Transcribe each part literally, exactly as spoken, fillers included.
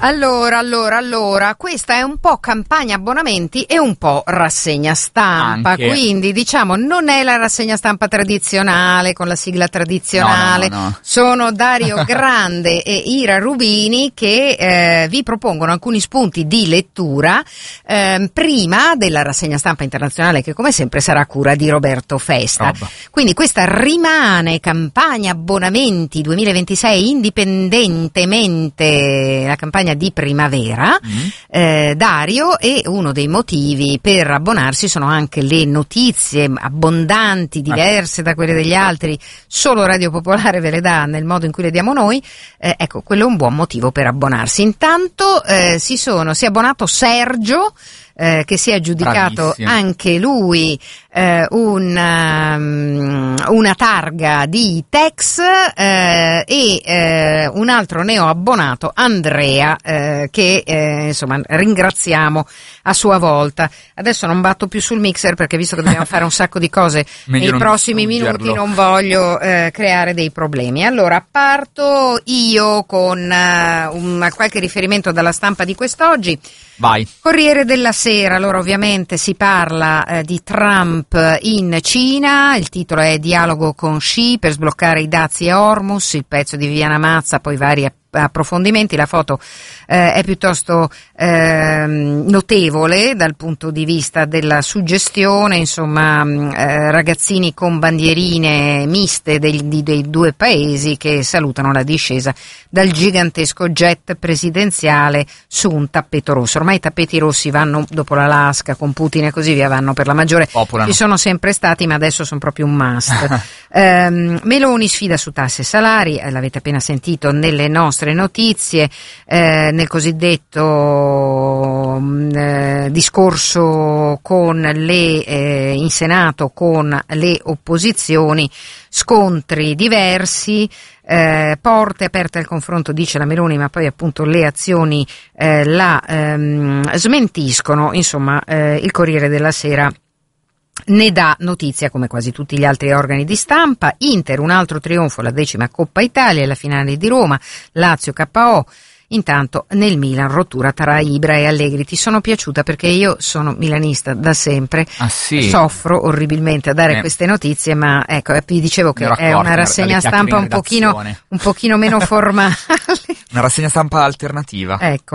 Allora, allora, allora, questa è un po' campagna abbonamenti e un po' rassegna stampa, Anche. Quindi diciamo non è la rassegna stampa tradizionale con la sigla tradizionale, no, no, no. Sono Dario Grande e Ira Rubini che eh, vi propongono alcuni spunti di lettura eh, prima della rassegna stampa internazionale che come sempre sarà a cura di Roberto Festa. Roba. Quindi questa rimane campagna abbonamenti duemilaventisei indipendentemente la campagna di primavera, Mm. eh, Dario, e uno dei motivi per abbonarsi sono anche le notizie abbondanti, diverse da quelle degli altri, solo Radio Popolare ve le dà nel modo in cui le diamo noi, eh, ecco, quello è un buon motivo per abbonarsi. Intanto eh, si sono, si è abbonato Sergio, Eh, che si è aggiudicato Bravissimo. anche lui eh, un, um, una targa di Tex eh, e eh, un altro neo-abbonato, Andrea, eh, che eh, insomma ringraziamo a sua volta. Adesso non batto più sul mixer perché visto che dobbiamo fare un sacco di cose Meglio nei non prossimi distruggerlo. minuti non voglio eh, creare dei problemi. Allora parto io con eh, un, qualche riferimento dalla stampa di quest'oggi. Vai. Corriere della Sera, allora ovviamente si parla eh, di Trump in Cina, il titolo è Dialogo con Xi per sbloccare i dazi e Hormuz, il pezzo di Viviana Mazza, poi vari app- approfondimenti, la foto eh, è piuttosto eh, notevole dal punto di vista della suggestione, insomma mh, eh, ragazzini con bandierine miste dei, di, dei due paesi che salutano la discesa dal gigantesco jet presidenziale su un tappeto rosso. Ormai i tappeti rossi vanno dopo l'Alaska con Putin e così via, vanno per la maggiore, Popolano. ci sono sempre stati ma adesso sono proprio un must. ehm, Meloni sfida su tasse e salari, eh, l'avete appena sentito nelle nostre notizie, eh, nel cosiddetto eh, discorso con le eh, in Senato con le opposizioni, scontri diversi, eh, porte aperte al confronto dice la Meloni, ma poi appunto le azioni eh, la ehm, smentiscono, insomma eh, il Corriere della Sera ne dà notizia come quasi tutti gli altri organi di stampa. Inter un altro trionfo, la decima Coppa Italia, la finale di Roma, Lazio K O. Intanto nel Milan rottura tra Ibra e Allegri. Ti sono piaciuta perché io sono milanista da sempre, Ah sì. soffro orribilmente a dare Eh. queste notizie, ma ecco, vi dicevo che Mi ero è accorto, una rassegna dalle chiacchiere stampa in un pochino, redazione. un pochino meno formale. Una rassegna stampa alternativa. Ecco,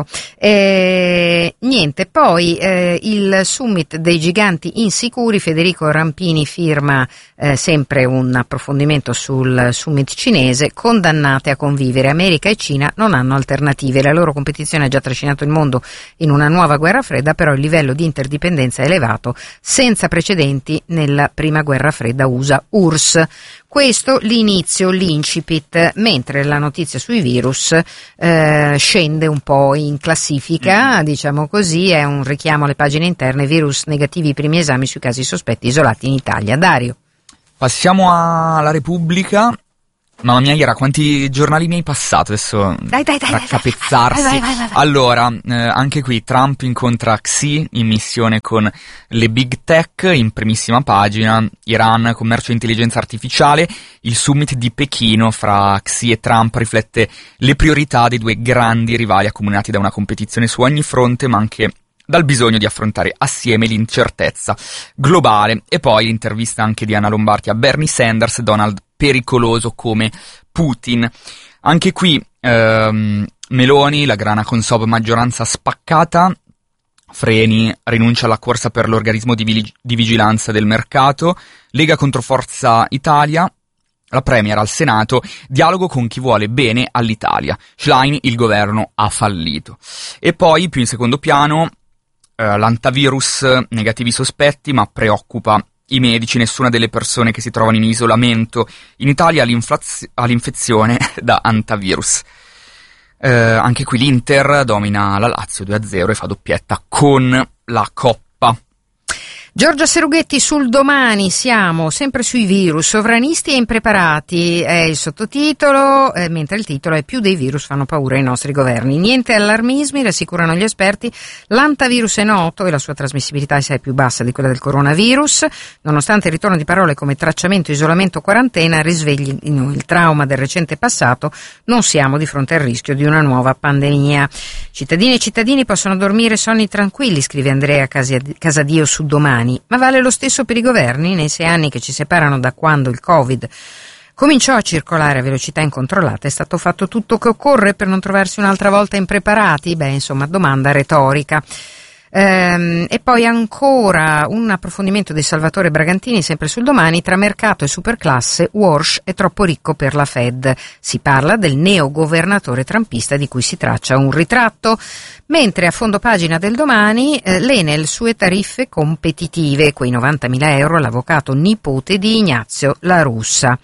eh, niente, poi eh, il summit dei giganti insicuri, Federico Rampini firma eh, sempre un approfondimento sul summit cinese, condannate a convivere, America e Cina non hanno alternative, la loro competizione ha già trascinato il mondo in una nuova guerra fredda, però il livello di interdipendenza è elevato, senza precedenti nella prima guerra fredda U S A-U R S S. Questo l'inizio, l'incipit, mentre la notizia sui virus eh, scende un po' in classifica, mm. diciamo così, è un richiamo alle pagine interne, virus negativi, i primi esami sui casi sospetti isolati in Italia. Dario. Passiamo alla Repubblica. Mamma mia, Ira, quanti giornali mi hai passato adesso? Dai, dai, dai, raccapezzarsi. vai, vai, vai, vai, vai. Allora, eh, anche qui Trump incontra Xi in missione con le big tech, in primissima pagina, Iran, commercio e intelligenza artificiale, il summit di Pechino fra Xi e Trump riflette le priorità dei due grandi rivali accomunati da una competizione su ogni fronte, ma anche dal bisogno di affrontare assieme l'incertezza globale. E poi l'intervista anche di Anna Lombardi a Bernie Sanders, Donald pericoloso come Putin. Anche qui ehm, Meloni, la grana Consob, maggioranza spaccata, freni, rinuncia alla corsa per l'organismo di, vi- di vigilanza del mercato, Lega contro Forza Italia, la Premier al Senato, dialogo con chi vuole bene all'Italia, Schlein, il governo ha fallito. E poi più in secondo piano eh, l'antivirus, negativi sospetti ma preoccupa i medici, nessuna delle persone che si trovano in isolamento in Italia ha l'infezione da antivirus. Eh, anche qui l'Inter domina la Lazio due a zero e fa doppietta con la Coppa. Giorgia Serughetti sul Domani, siamo sempre sui virus, sovranisti e impreparati è il sottotitolo, eh, mentre il titolo è più dei virus fanno paura ai nostri governi. Niente allarmismi, rassicurano gli esperti, l'antavirus è noto e la sua trasmissibilità è assai più bassa di quella del coronavirus, nonostante il ritorno di parole come tracciamento, isolamento, quarantena risveglino il trauma del recente passato, non siamo di fronte al rischio di una nuova pandemia. Cittadini e cittadini possono dormire sonni tranquilli, scrive Andrea Casadio su Domani. Ma vale lo stesso per i governi? Nei sei anni che ci separano da quando il Covid cominciò a circolare a velocità incontrollata, è stato fatto tutto che occorre per non trovarsi un'altra volta impreparati? Beh, insomma, domanda retorica. Ehm, e poi ancora un approfondimento di Salvatore Bragantini, sempre sul Domani, tra mercato e superclasse, Walsh è troppo ricco per la Fed. Si parla del neogovernatore trumpista di cui si traccia un ritratto. Mentre a fondo pagina del Domani, eh, l'Enel sue tariffe competitive, quei novantamila euro all'avvocato nipote di Ignazio La Russa.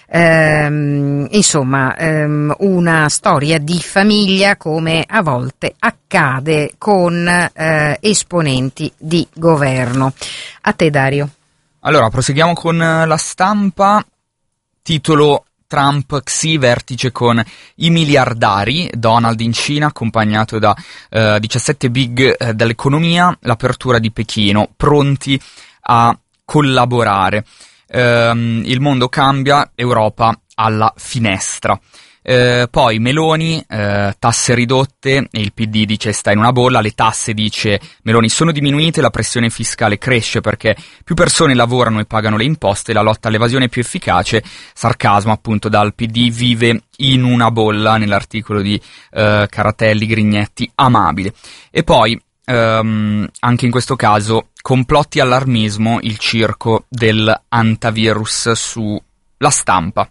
Ehm, insomma, ehm, una storia di famiglia come a volte accade con eh, esponenti di governo. A te, Dario. Allora, proseguiamo con La Stampa, titolo Trump Xi vertice con i miliardari, Donald in Cina accompagnato da eh, diciassette big eh, dell'economia, l'apertura di Pechino, pronti a collaborare. Um, il mondo cambia, Europa alla finestra. Uh, poi Meloni, uh, tasse ridotte, e il P D dice sta in una bolla, le tasse, dice Meloni, sono diminuite, la pressione fiscale cresce perché più persone lavorano e pagano le imposte, la lotta all'evasione è più efficace, sarcasmo appunto dal P D, vive in una bolla, nell'articolo di uh, Caratelli, Grignetti, amabile. E poi Um, anche in questo caso complotti, allarmismo, il circo del antivirus su La Stampa.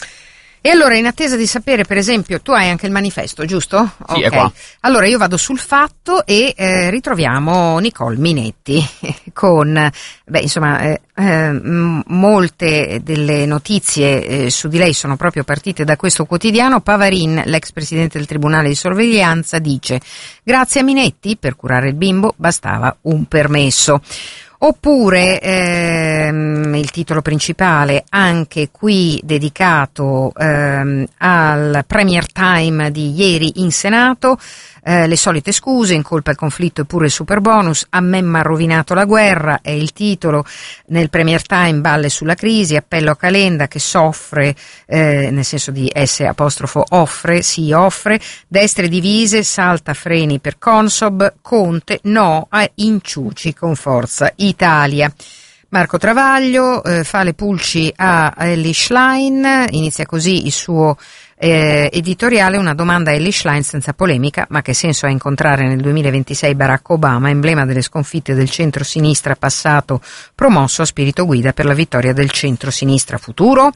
E allora, in attesa di sapere, per esempio, tu hai anche il manifesto, giusto? Sì, okay. È qua. Allora io vado sul Fatto e eh, ritroviamo Nicole Minetti con, beh, insomma, eh, eh, molte delle notizie eh, su di lei sono proprio partite da questo quotidiano. Pavarin, l'ex presidente del Tribunale di Sorveglianza, dice: grazie a Minetti, per curare il bimbo bastava un permesso. Oppure ehm, il titolo principale, anche qui dedicato ehm, al Premier Time di ieri in Senato, eh, le solite scuse, in colpa il conflitto eppure il superbonus, a me m'ha rovinato la guerra, è il titolo. Nel Premier Time, balle sulla crisi, appello a Calenda che soffre, eh, nel senso di S apostrofo offre, si offre, destre divise, salta freni per Consob, Conte no a inciuci con Forza Italia. Marco Travaglio eh, fa le pulci a Elly Schlein, inizia così il suo eh, editoriale, una domanda a Elly Schlein senza polemica: ma che senso ha incontrare nel duemilaventisei Barack Obama, emblema delle sconfitte del centro-sinistra passato, promosso a spirito guida per la vittoria del centro-sinistra futuro?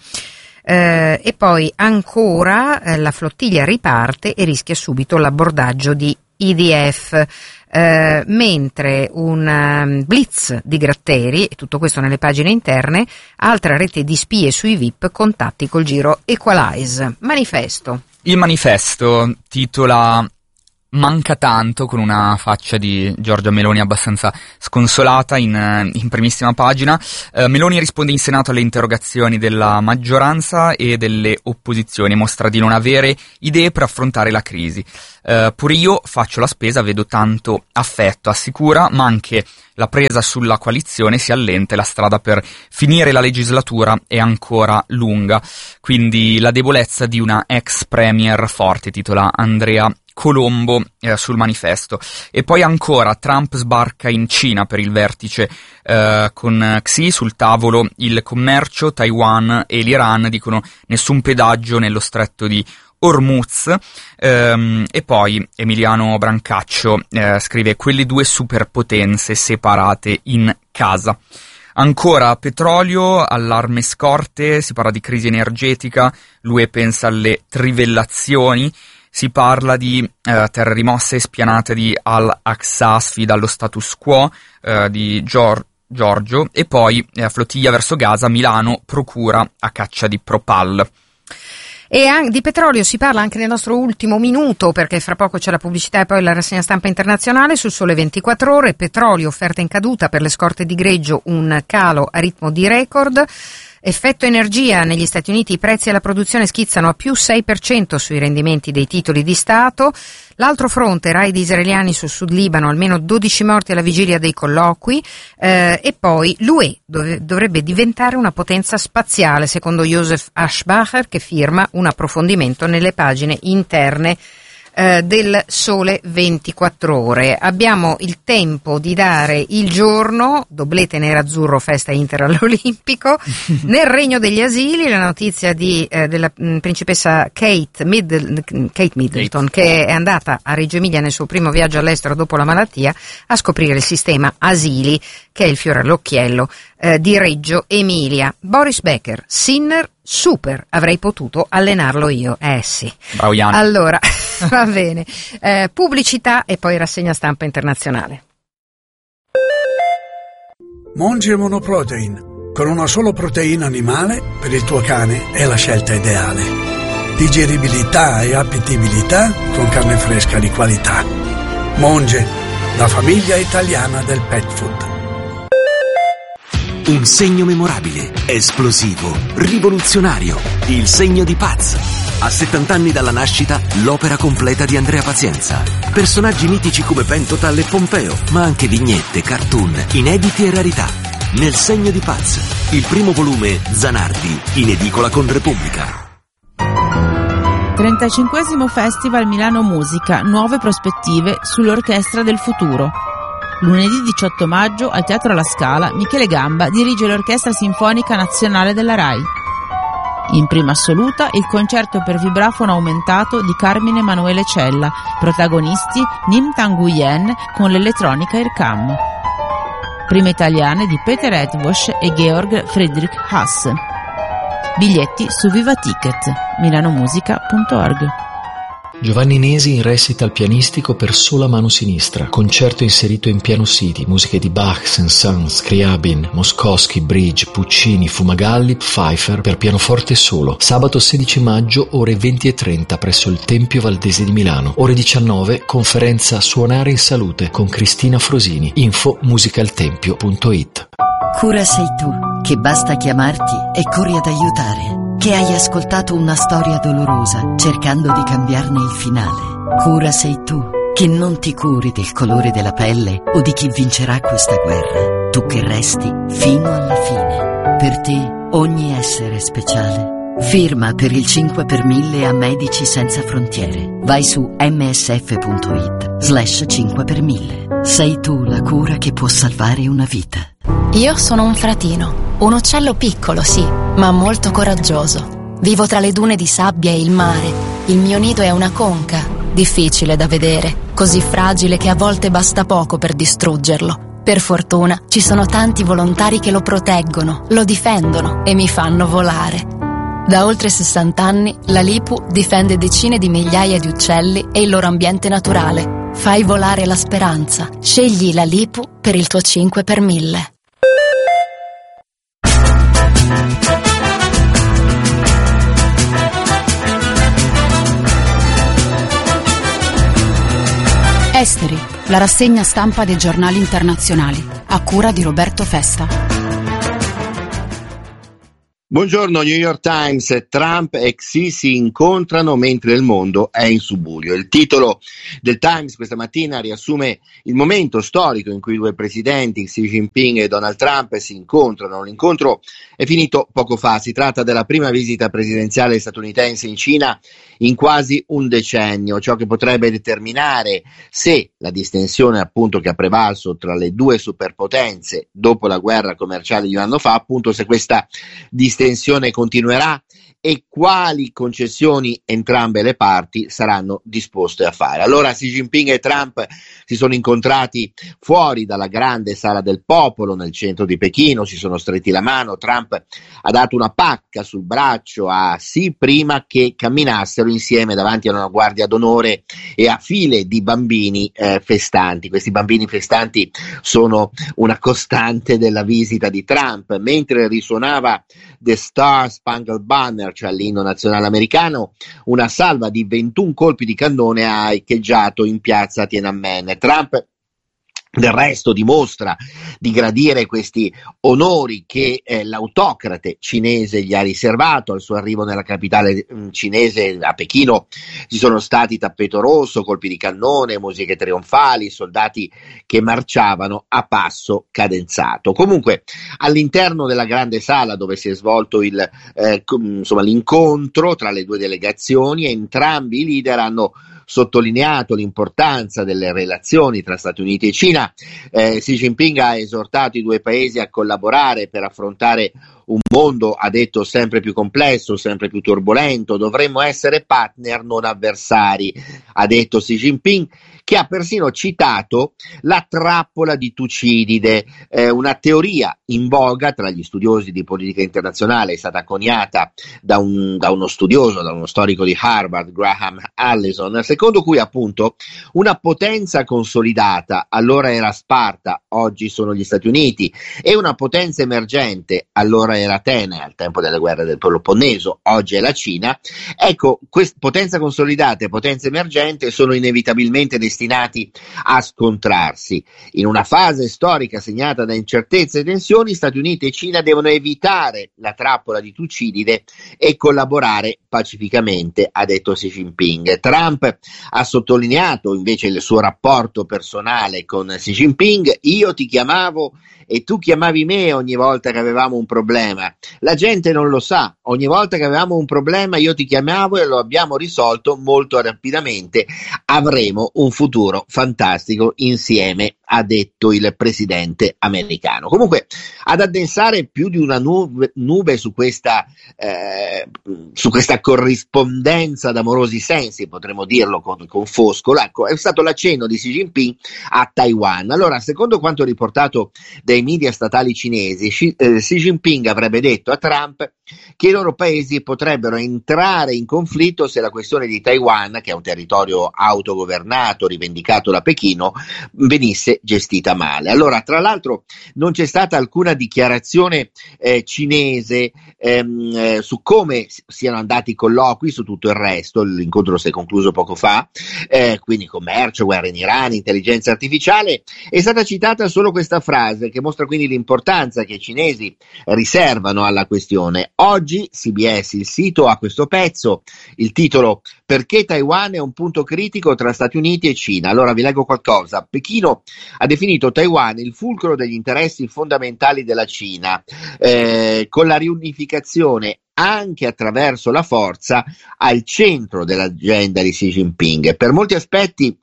Eh, e poi ancora eh, la flottiglia riparte e rischia subito l'abbordaggio di I D F. Uh, mentre un um, blitz di Gratteri, e tutto questo nelle pagine interne, altra rete di spie sui V I P, contatti col giro Equalize. Manifesto. Il manifesto titola Manca tanto, con una faccia di Giorgia Meloni abbastanza sconsolata in, in primissima pagina. Eh, Meloni risponde in Senato alle interrogazioni della maggioranza e delle opposizioni, mostra di non avere idee per affrontare la crisi. Eh, pure io faccio la spesa, vedo tanto affetto, assicura, ma anche la presa sulla coalizione si allenta e la strada per finire la legislatura è ancora lunga. Quindi la debolezza di una ex premier forte, titola Andrea Colombo eh, sul manifesto. E poi ancora Trump sbarca in Cina per il vertice eh, con Xi, sul tavolo il commercio, Taiwan e l'Iran, dicono nessun pedaggio nello stretto di Hormuz. Ehm, e poi Emiliano Brancaccio eh, scrive: quelle due superpotenze separate in casa. Ancora petrolio, allarme scorte, si parla di crisi energetica, l'U E pensa alle trivellazioni. Si parla di eh, terre rimosse e spianate di Al-Aqsa, sfida allo status quo eh, di Gior- Giorgio, e poi eh, flottiglia verso Gaza, Milano procura a caccia di Propal. E an- di petrolio si parla anche nel nostro ultimo minuto, perché fra poco c'è la pubblicità e poi la rassegna stampa internazionale. Sul Sole ventiquattro Ore, petrolio, offerta in caduta per le scorte di greggio, un calo a ritmo di record. Effetto energia: negli Stati Uniti i prezzi alla produzione schizzano a più sei per cento sui rendimenti dei titoli di Stato. L'altro fronte, raid israeliani sul Sud Libano, almeno dodici morti alla vigilia dei colloqui, eh, e poi l'U E dov- dovrebbe diventare una potenza spaziale, secondo Joseph Aschbacher, che firma un approfondimento nelle pagine interne eh, del Sole ventiquattro Ore. Abbiamo il tempo di dare il giorno, doblete nerazzurro, festa Inter all'Olimpico. Nel regno degli asili, la notizia di, eh, della mh, principessa Kate, Middle, Kate Middleton, Kate. che è andata a Reggio Emilia nel suo primo viaggio all'estero dopo la malattia a scoprire il sistema asili, che è il fiore all'occhiello eh, di Reggio Emilia. Boris Becker, Sinner, super, avrei potuto allenarlo io. Eh sì. Bravo Jan. Allora, va bene. Eh, pubblicità e poi rassegna stampa internazionale. Monge Monoprotein. Con una solo proteina animale, per il tuo cane è la scelta ideale. Digeribilità e appetibilità con carne fresca di qualità. Monge, la famiglia italiana del pet food. Un segno memorabile, esplosivo, rivoluzionario, il segno di Paz. A settanta anni dalla nascita, l'opera completa di Andrea Pazienza. Personaggi mitici come Pentotal e Pompeo, ma anche vignette, cartoon, inediti e rarità. Nel segno di Paz, il primo volume Zanardi, in edicola con Repubblica. trentacinquesimo Festival Milano Musica, nuove prospettive sull'Orchestra del Futuro. Lunedì diciotto maggio al Teatro La Scala, Michele Gamba dirige l'Orchestra Sinfonica Nazionale della RAI. In prima assoluta il concerto per vibrafono aumentato di Carmine Emanuele Cella, protagonisti Nim Tanguyen con l'elettronica Irkam. Prime italiane di Peter Edvosh e Georg Friedrich Haas. Biglietti su Viva Ticket, milanomusica punto org. Giovanni Nesi in recital pianistico per sola mano sinistra, concerto inserito in Piano City, musiche di Bach, Saint-Saëns, Scriabin, Moskowski, Bridge, Puccini, Fumagalli, Pfeiffer per pianoforte solo. Sabato sedici maggio, ore venti e trenta presso il Tempio Valdese di Milano. Ore diciannove, conferenza Suonare in Salute con Cristina Frosini. Info musicaltempio punto it. Cura sei tu, che basta chiamarti e corri ad aiutare. Che hai ascoltato una storia dolorosa cercando di cambiarne il finale. Cura sei tu, che non ti curi del colore della pelle o di chi vincerà questa guerra. Tu che resti fino alla fine. Per te ogni essere è speciale. Firma per il cinque per mille a Medici Senza Frontiere. Vai su msf punto it slash cinque per mille. Sei tu la cura che può salvare una vita. Io sono un fratino, un uccello piccolo sì, ma molto coraggioso. Vivo tra le dune di sabbia e il mare. Il mio nido è una conca, difficile da vedere, così fragile che a volte basta poco per distruggerlo. Per fortuna ci sono tanti volontari che lo proteggono, lo difendono e mi fanno volare. Da oltre sessanta anni la Lipu difende decine di migliaia di uccelli e il loro ambiente naturale. Fai volare la speranza. Scegli la Lipu per il tuo cinque per mille. Esteri, la rassegna stampa dei giornali internazionali, a cura di Roberto Festa. Buongiorno, New York Times. Trump e Xi si incontrano mentre il mondo è in subbuglio. Il titolo del Times questa mattina riassume il momento storico in cui i due presidenti, Xi Jinping e Donald Trump, si incontrano. L'incontro è finito poco fa. Si tratta della prima visita presidenziale statunitense in Cina in quasi un decennio, ciò che potrebbe determinare se la distensione appunto che ha prevalso tra le due superpotenze dopo la guerra commerciale di un anno fa, appunto se questa distensione continuerà e quali concessioni entrambe le parti saranno disposte a fare. Allora Xi Jinping e Trump si sono incontrati fuori dalla grande sala del popolo nel centro di Pechino, si sono stretti la mano. Trump ha dato una pacca sul braccio a Xi prima che camminassero insieme davanti a una guardia d'onore e a file di bambini eh, festanti. Questi bambini festanti sono una costante della visita di Trump. Mentre risuonava The Star Spangled Banner, marcia all'inno nazionale americano, una salva di ventuno colpi di cannone ha echeggiato in piazza Tiananmen. Trump del resto dimostra di gradire questi onori che eh, l'autocrate cinese gli ha riservato. Al suo arrivo nella capitale mh, cinese, a Pechino, ci sono stati tappeto rosso, colpi di cannone, musiche trionfali, soldati che marciavano a passo cadenzato. Comunque, all'interno della grande sala dove si è svolto il, eh, insomma, l'incontro tra le due delegazioni, entrambi i leader hanno sottolineato l'importanza delle relazioni tra Stati Uniti e Cina. Eh, Xi Jinping ha esortato i due paesi a collaborare per affrontare un mondo, ha detto, sempre più complesso, sempre più turbolento. Dovremmo essere partner, non avversari, ha detto Xi Jinping, che ha persino citato la trappola di Tucidide, eh, una teoria in voga tra gli studiosi di politica internazionale, è stata coniata da, un, da uno studioso, da uno storico di Harvard, Graham Allison, secondo cui appunto una potenza consolidata, allora era Sparta, oggi sono gli Stati Uniti, e una potenza emergente, allora era Atene, al tempo delle guerre del Peloponneso, oggi è la Cina. Ecco, quest- potenza consolidata e potenza emergente sono inevitabilmente destinati a scontrarsi. In una fase storica segnata da incertezze e tensioni, Stati Uniti e Cina devono evitare la trappola di Tucidide e collaborare pacificamente, ha detto Xi Jinping. Trump ha sottolineato invece il suo rapporto personale con Xi Jinping: io ti chiamavo e tu chiamavi me ogni volta che avevamo un problema. La gente non lo sa, ogni volta che avevamo un problema io ti chiamavo e lo abbiamo risolto molto rapidamente. Avremo un futuro fantastico insieme, ha detto il presidente americano. Comunque, ad addensare più di una nube, nube su questa eh, su questa corrispondenza d'amorosi sensi, potremmo dirlo con, con Foscolo, ecco, è stato l'accenno di Xi Jinping a Taiwan. Allora, secondo quanto riportato dai media statali cinesi, Xi, eh, Xi Jinping avrebbe detto a Trump che i loro paesi potrebbero entrare in conflitto se la questione di Taiwan, che è un territorio autogovernato rivendicato da Pechino, venisse gestita male. Allora, tra l'altro, non c'è stata alcuna dichiarazione eh, cinese ehm, eh, su come siano andati i colloqui, su tutto il resto. L'incontro si è concluso poco fa, eh, quindi commercio, guerra in Iran, intelligenza artificiale. È stata citata solo questa frase, che mostra quindi l'importanza che i cinesi riservano alla questione. Oggi C B S, il sito, ha questo pezzo, il titolo: perché Taiwan è un punto critico tra Stati Uniti e Cina. Allora vi leggo qualcosa. Pechino ha definito Taiwan il fulcro degli interessi fondamentali della Cina, eh, con la riunificazione anche attraverso la forza al centro dell'agenda di Xi Jinping. Per molti aspetti,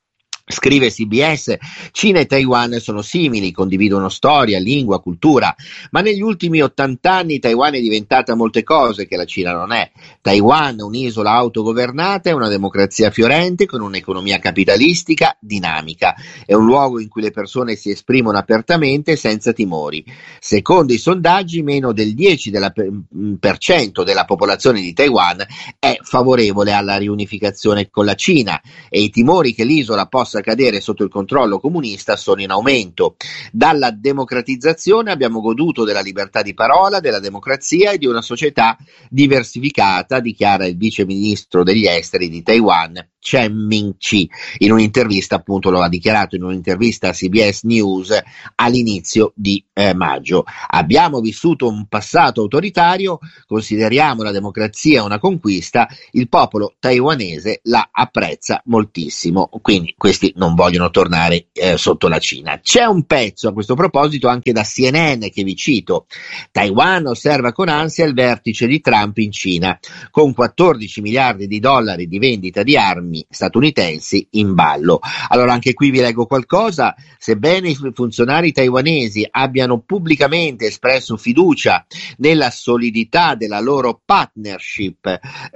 scrive C B S, Cina e Taiwan sono simili, condividono storia, lingua, cultura, ma negli ultimi ottanta anni Taiwan è diventata molte cose che la Cina non è. Taiwan è un'isola autogovernata, è una democrazia fiorente con un'economia capitalistica dinamica, è un luogo in cui le persone si esprimono apertamente senza timori. Secondo i sondaggi, meno del dieci per cento della popolazione di Taiwan è favorevole alla riunificazione con la Cina e i timori che l'isola possa cadere sotto il controllo comunista sono in aumento. Dalla democratizzazione abbiamo goduto della libertà di parola, della democrazia e di una società diversificata, dichiara il vice ministro degli esteri di Taiwan, Chen Ming-chi, in un'intervista, appunto lo ha dichiarato in un'intervista a C B S News all'inizio di eh, maggio. Abbiamo vissuto un passato autoritario, consideriamo la democrazia una conquista, il popolo taiwanese la apprezza moltissimo, quindi questi non vogliono tornare eh, sotto la Cina. C'è un pezzo a questo proposito anche da C N N che vi cito: Taiwan osserva con ansia il vertice di Trump in Cina, con quattordici miliardi di dollari di vendita di armi statunitensi in ballo. Allora, anche qui vi leggo qualcosa. Sebbene i funzionari taiwanesi abbiano pubblicamente espresso fiducia nella solidità della loro partnership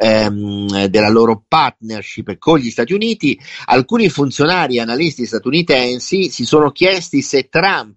ehm, della loro partnership con gli Stati Uniti, alcuni funzionari e analisti statunitensi si sono chiesti se Trump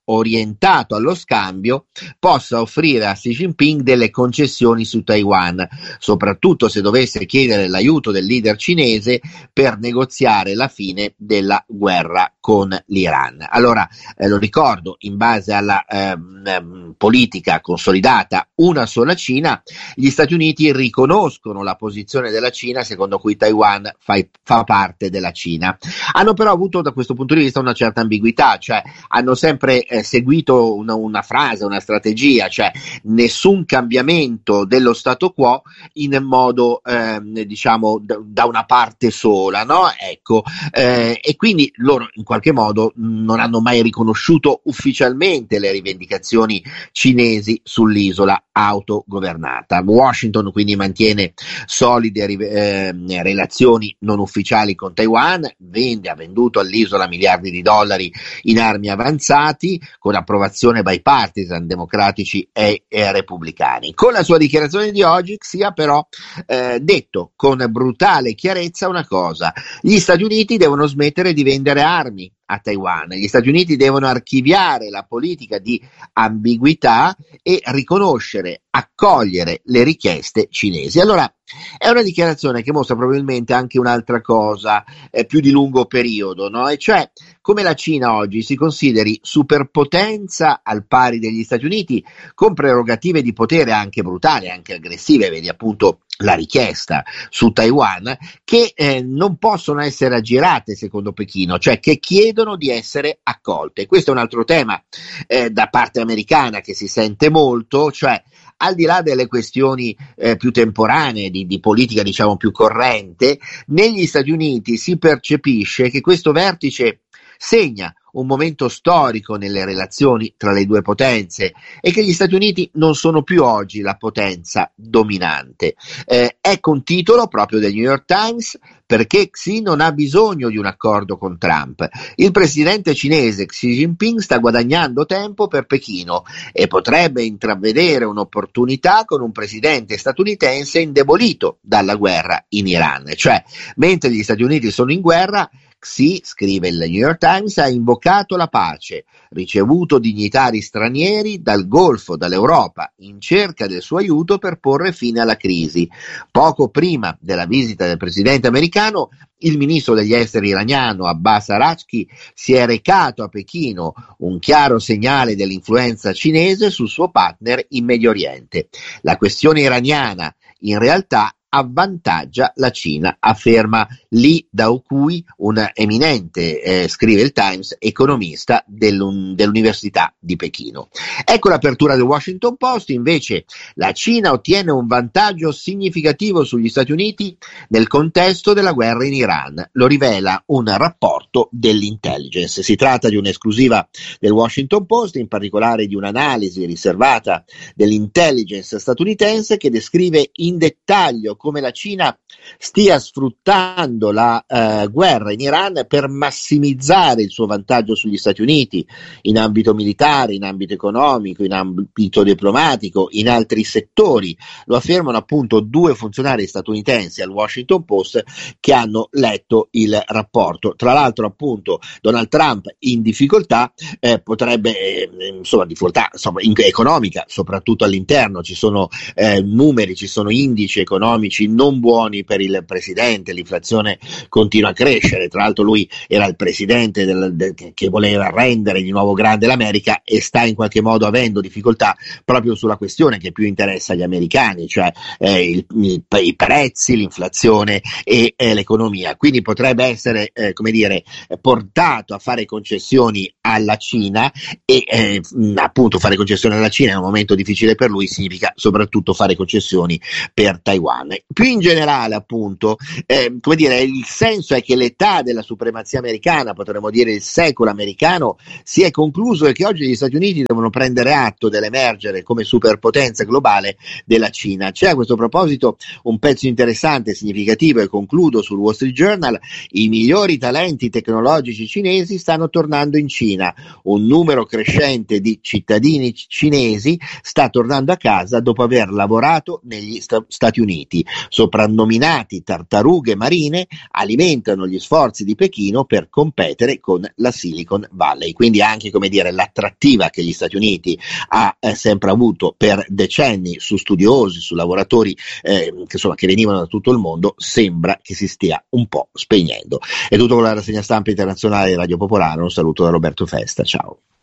orientato allo scambio possa offrire a Xi Jinping delle concessioni su Taiwan, soprattutto se dovesse chiedere l'aiuto del leader cinese per negoziare la fine della guerra con l'Iran. Allora, eh, lo ricordo, in base alla ehm, politica consolidata una sola Cina, gli Stati Uniti riconoscono la posizione della Cina secondo cui Taiwan fa, fa parte della Cina. Hanno però avuto da questo punto di vista una certa ambiguità, cioè hanno sempre eh, seguito una, una frase, una strategia, cioè nessun cambiamento dello stato quo in modo ehm, diciamo d- da una parte sola, no? Ecco, eh, e quindi loro in qualche modo non hanno mai riconosciuto ufficialmente le rivendicazioni cinesi sull'isola autogovernata. Washington quindi mantiene solide eh, relazioni non ufficiali con Taiwan, vende, ha venduto all'isola miliardi di dollari in armi avanzati con approvazione bipartisan, democratici e, e repubblicani. Con la sua dichiarazione di oggi Xi ha però eh, detto con brutale chiarezza una cosa: gli Stati Uniti devono smettere di vendere armi a Taiwan, gli Stati Uniti devono archiviare la politica di ambiguità e riconoscere, accogliere le richieste cinesi. Allora è una dichiarazione che mostra probabilmente anche un'altra cosa eh, più di lungo periodo, no? E cioè come la Cina oggi si consideri superpotenza al pari degli Stati Uniti, con prerogative di potere anche brutali, anche aggressive, vedi appunto la richiesta su Taiwan, che eh, non possono essere aggirate secondo Pechino, cioè che chiedono di essere accolte. Questo è un altro tema eh, da parte americana che si sente molto, cioè al di là delle questioni eh, più temporanee, di, di politica diciamo più corrente, negli Stati Uniti si percepisce che questo vertice segna un momento storico nelle relazioni tra le due potenze e che gli Stati Uniti non sono più oggi la potenza dominante. Eh, ecco un titolo proprio del New York Times: perché Xi non ha bisogno di un accordo con Trump. Il presidente cinese Xi Jinping sta guadagnando tempo per Pechino e potrebbe intravedere un'opportunità con un presidente statunitense indebolito dalla guerra in Iran. Cioè, mentre gli Stati Uniti sono in guerra, Xi, scrive il New York Times, ha invocato la pace, ricevuto dignitari stranieri dal Golfo, dall'Europa, in cerca del suo aiuto per porre fine alla crisi. Poco prima della visita del presidente americano, il ministro degli esteri iraniano Abbas Araghchi si è recato a Pechino, un chiaro segnale dell'influenza cinese sul suo partner in Medio Oriente. La questione iraniana, in realtà, avvantaggia la Cina, afferma Li Daokui, un eminente, eh, scrive il Times, economista dell'un, dell'Università di Pechino. Ecco l'apertura del Washington Post: invece la Cina ottiene un vantaggio significativo sugli Stati Uniti nel contesto della guerra in Iran, lo rivela un rapporto dell'intelligence. Si tratta di un'esclusiva del Washington Post, in particolare di un'analisi riservata dell'intelligence statunitense che descrive in dettaglio come la Cina stia sfruttando la eh, guerra in Iran per massimizzare il suo vantaggio sugli Stati Uniti in ambito militare, in ambito economico, in ambito diplomatico, in altri settori. Lo affermano appunto due funzionari statunitensi al Washington Post che hanno letto il rapporto. Tra l'altro appunto Donald Trump in difficoltà eh, potrebbe eh, insomma difficoltà insomma, in, economica, soprattutto all'interno ci sono eh, numeri, ci sono indici economici non buoni per il presidente, l'inflazione continua a crescere. Tra l'altro lui era il presidente del, del, che voleva rendere di nuovo grande l'America e sta in qualche modo avendo difficoltà proprio sulla questione che più interessa agli americani, cioè eh, il, il, i prezzi, l'inflazione e eh, l'economia. Quindi potrebbe essere eh, come dire portato a fare concessioni alla Cina e eh, appunto fare concessioni alla Cina in un momento difficile per lui significa soprattutto fare concessioni per Taiwan. Più in generale appunto eh, come dire il senso è che l'età della supremazia americana, potremmo dire il secolo americano, si è concluso e che oggi gli Stati Uniti devono prendere atto dell'emergere come superpotenza globale della Cina. C'è a questo proposito un pezzo interessante e significativo e concludo sul Wall Street Journal: i migliori talenti tecnologici cinesi stanno tornando in Cina, un numero crescente di cittadini cinesi sta tornando a casa dopo aver lavorato negli sta- Stati Uniti. soprannominati tartarughe marine, alimentano gli sforzi di Pechino per competere con la Silicon Valley. Quindi anche, come dire, l'attrattiva che gli Stati Uniti ha eh, sempre avuto per decenni su studiosi, su lavoratori eh, che, insomma, che venivano da tutto il mondo, sembra che si stia un po' spegnendo. È tutto con la rassegna stampa internazionale di Radio Popolare. Un saluto da Roberto Festa, ciao.